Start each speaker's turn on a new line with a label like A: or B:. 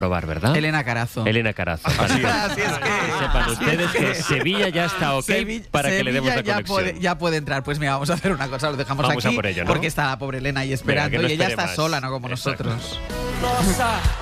A: probar, ¿verdad?
B: Elena Carazo.
A: Elena Carazo. Así es.
B: Así es que
A: Sepan ustedes que Sevilla ya está ok para que le demos la conexión.
B: Ya puede entrar. Pues mira, vamos a hacer una cosa, lo dejamos
A: Vamos
B: aquí
A: a por ello, ¿no?
B: porque está la pobre Elena ahí esperando.
A: Venga, que no
B: y ella
A: espere
B: está
A: más.
B: sola, no como
A: Exacto.
B: nosotros.